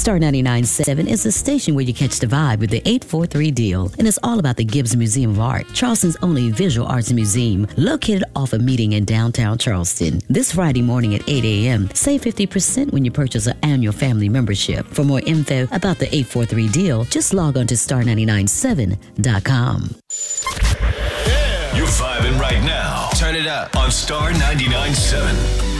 Star 99.7 is the station where you catch the vibe with the 843 deal, and it's all about the Gibbs Museum of Art, Charleston's only visual arts museum, located off a meeting in downtown Charleston. This Friday morning at 8 a.m., save 50% when you purchase an annual family membership. For more info about the 843 deal, just log on to star997.com. You're vibing right now. Turn it up on Star 99.7.